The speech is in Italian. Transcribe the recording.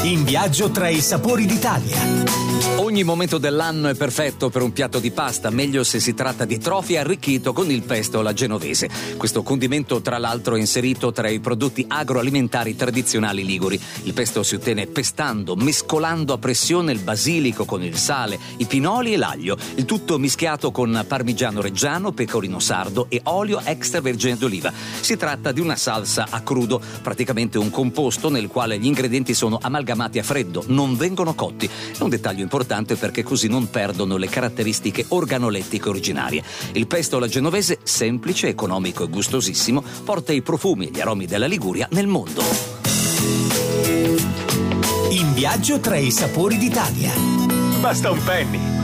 In viaggio tra i sapori d'Italia. Ogni momento dell'anno è perfetto per un piatto di pasta, meglio se si tratta di trofi arricchito con il pesto alla genovese. Questo condimento, tra l'altro, è inserito tra i prodotti agroalimentari tradizionali liguri. Il pesto si ottiene pestando, mescolando a pressione il basilico con il sale, i pinoli e l'aglio. Il tutto mischiato con parmigiano reggiano, pecorino sardo e olio extravergine d'oliva. Si tratta di una salsa a crudo, praticamente un composto nel quale gli ingredienti sono amalgamati a freddo, non vengono cotti. È un dettaglio importante perché così non perdono le caratteristiche organolettiche originarie. Il pesto alla genovese, semplice, economico e gustosissimo, porta i profumi e gli aromi della Liguria nel mondo. In viaggio tra i sapori d'Italia. Basta un penny.